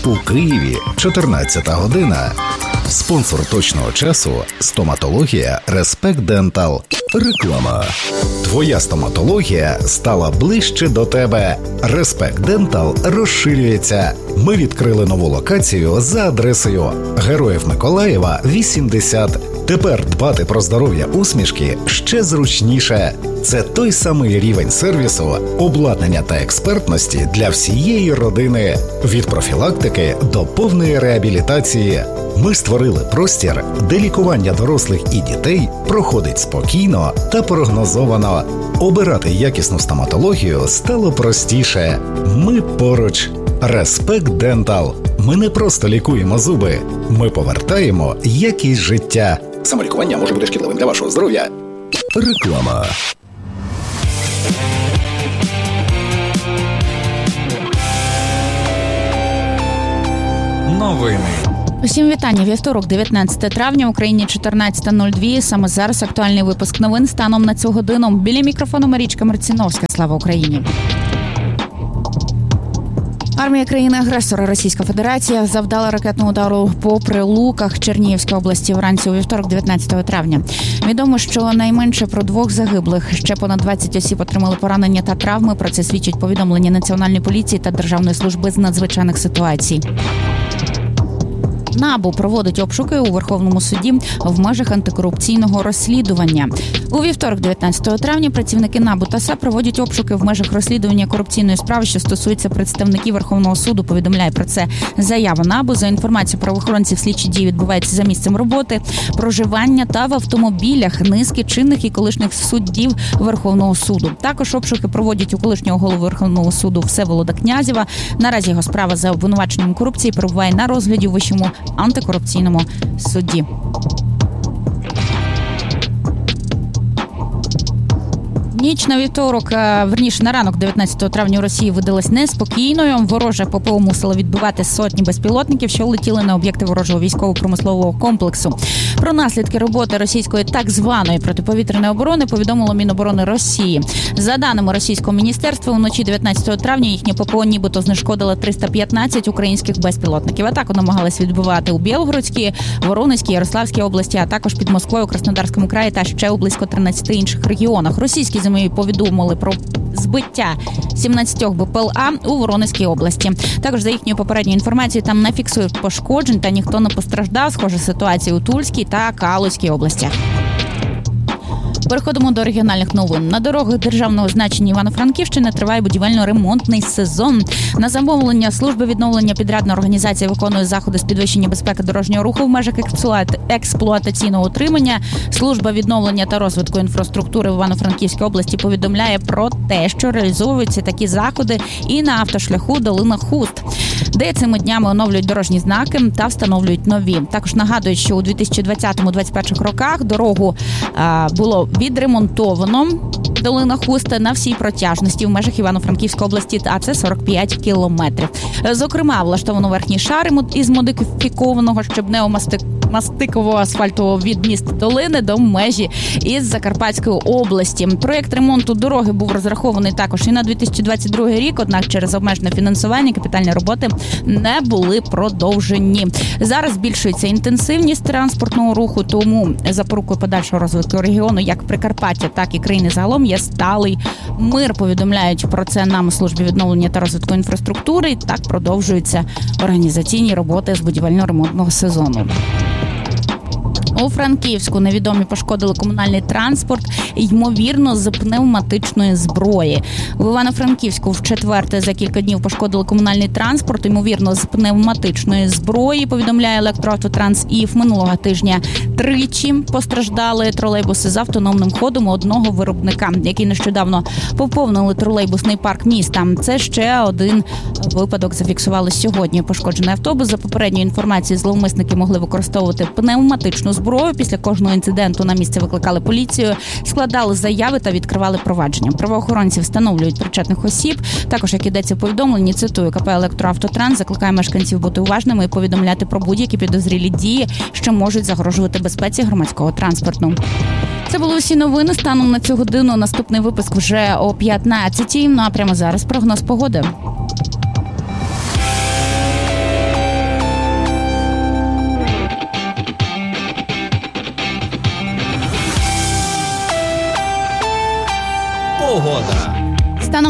У Києві 14 година. Спонсор точного часу – стоматологія Respect Dental. Реклама. Твоя стоматологія стала ближче до тебе. Respect Dental розширюється. Ми відкрили нову локацію за адресою Героїв Миколаєва, 80. Тепер дбати про здоров'я усмішки ще зручніше. Це той самий рівень сервісу, обладнання та експертності для всієї родини. Від профілактики до повної реабілітації. Ми створили простір, де лікування дорослих і дітей проходить спокійно та прогнозовано. Обирати якісну стоматологію стало простіше. Ми поруч. Respect Dental. Ми не просто лікуємо зуби. Ми повертаємо якість життя. Самолікування може бути шкідливим для вашого здоров'я. Реклама. Новини. Усім вітання. Вівторок, 19 травня, в Україні 14:02. Саме зараз актуальний випуск новин станом на цю годину. Біля мікрофону Марічка Марціновська. Слава Україні. Армія країни-агресора Російська Федерація завдала ракетного удару по Прилуках Чернігівської області вранці у вівторок, 19 травня. Відомо, що найменше про 2 загиблих, ще понад 20 осіб отримали поранення та травми. Про це свідчить повідомлення Національної поліції та Державної служби з надзвичайних ситуацій. НАБУ проводить обшуки у Верховному суді в межах антикорупційного розслідування. У вівторок, 19 травня, працівники НАБУ та САП проводять обшуки в межах розслідування корупційної справи, що стосується представників Верховного суду. Повідомляє про це заява НАБУ. За інформацією правоохоронців, слідчі дії відбуваються за місцем роботи, проживання та в автомобілях низки чинних і колишніх суддів Верховного суду. Також обшуки проводять у колишнього голови Верховного суду Всеволода Князєва. Наразі його справа за обвинуваченням корупції перебуває на розгляді у Вищому антикорупційному суді. Ніч на вівторок, верніше на ранок 19 травня у Росії видалась неспокійною. Вороже ППО мусило відбивати сотні безпілотників, що летіли на об'єкти ворожого військово-промислового комплексу. Про наслідки роботи російської так званої протиповітряної оборони повідомило Міноборони Росії. За даними російського міністерства, вночі 19 травня їхнє ППО нібито знешкодило 315 українських безпілотників. Атаку намагалися відбивати у Білгородській, Воронезькій, Ярославській області, а також під Москвою, Краснодарському краї та ще у близько 13 інших регіонах. Російські ЗМІ повідомили про збиття 17 БПЛА у Воронезькій області. Також за їхньою попередньою інформацією там не фіксують пошкоджень та ніхто не постраждав. Схожа ситуація у Тульській та Калузькій областях. Переходимо до регіональних новин. На дорогах державного значення Івано-Франківщини триває будівельно-ремонтний сезон. На замовлення служби відновлення підрядна організація виконує заходи з підвищення безпеки дорожнього руху в межах експлуатаційного утримання. Служба відновлення та розвитку інфраструктури в Івано-Франківській області повідомляє про те, що реалізовуються такі заходи і на автошляху Долина Хуст, де цими днями оновлюють дорожні знаки та встановлюють нові. Також нагадують, що у 2020-2021 роках дорогу було відремонтовано Долина Хуста на всій протяжності в межах Івано-Франківської області, а це 45 кілометрів. Зокрема, влаштовано верхній шар із модифікованого щебнево-мастикового асфальтового від міста Долини до межі із Закарпатської області. Проєкт ремонту дороги був розрахований також і на 2022 рік, однак через обмежене фінансування капітальні роботи не були продовжені. Зараз збільшується інтенсивність транспортного руху, тому запорукою подальшого розвитку регіону як Прикарпаття, так і країни загалом є сталий мир. Повідомляють про це нам у службі відновлення та розвитку інфраструктури. І так продовжуються організаційні роботи з будівельно-ремонтного сезону. У Франківську невідомі пошкодили комунальний транспорт, ймовірно, з пневматичної зброї. В Івано-Франківську вчетверте за кілька днів пошкодили комунальний транспорт, ймовірно, з пневматичної зброї, повідомляє Електроавтотранс. І в минулого тижня тричі постраждали тролейбуси з автономним ходом одного виробника, який нещодавно поповнили тролейбусний парк міста. Це ще один випадок зафіксували сьогодні. Пошкоджений автобус, за попередньою інформацією, зловмисники могли використовувати пневматичну зброю. Після кожного інциденту на місце викликали поліцію, складали заяви та відкривали провадження. Правоохоронці встановлюють причетних осіб. Також, як йдеться в повідомленні, цитую, КП «Електроавтотранс» закликає мешканців бути уважними і повідомляти про будь-які підозрілі дії, що можуть загрожувати безпеці громадського транспорту. Це були усі новини станом на цю годину. Наступний випуск вже о 15-й. Ну а прямо зараз прогноз погоди.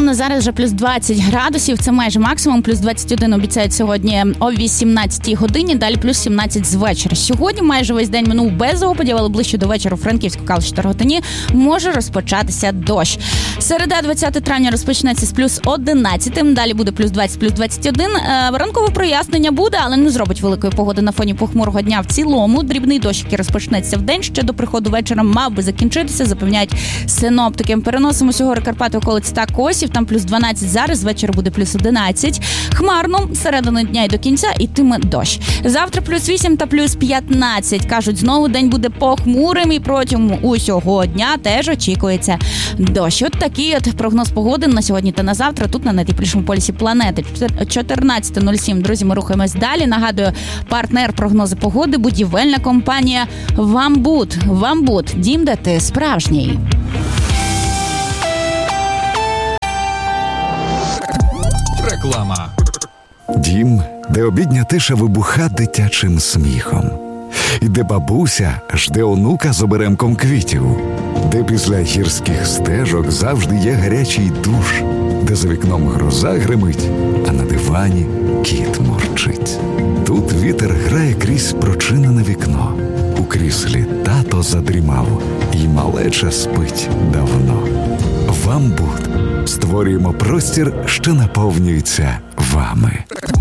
на зараз вже плюс 20 градусів, це майже максимум, плюс 21 обіцяють сьогодні о 18 годині, далі плюс 17 з вечора. Сьогодні майже весь день минув без опадів, але ближче до вечора у Франківську, Калуші та Рогатині може розпочатися дощ. Середа, 20 травня, розпочнеться з плюс 11, далі буде плюс 20, плюс 21. Ранкове прояснення буде, але не зробить великої погоди на фоні похмурого дня в цілому. Дрібний дощ, який розпочнеться в день, ще до приходу вечора мав би закінчитися, запевняють синоптики. Переносимо усього Карпати околиць та Косів, там плюс 12 зараз, вечора буде плюс 11. Хмарно, середини дня і до кінця йтиме дощ. Завтра плюс 8 та плюс 15. Кажуть, знову день буде похмурим і протягом усього дня теж очікується дощ. От такий от прогноз погоди на сьогодні та на завтра тут на найтеплішому полюсі планети. 14:07. Друзі, ми рухаємось далі. Нагадую, партнер прогнози погоди – будівельна компанія «Вамбуд». «Вамбуд» – дім, де ти справжній. Реклама. Дім, де обідня тиша вибуха дитячим сміхом. І де бабуся жде онука з оберемком квітів. Де після гірських стежок завжди є гарячий душ. Де за вікном гроза гримить, а на дивані кіт мурчить. Тут вітер грає крізь прочинене вікно. У кріслі тато задрімав, і малеча спить давно. «Вамбуд» створюємо простір, що наповнюється вами.